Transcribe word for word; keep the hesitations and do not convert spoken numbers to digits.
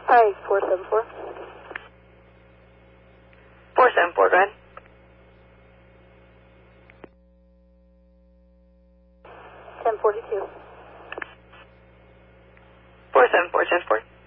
Hi, four seven four. four seven four, go ahead. ten forty-two. four seven four, ten four.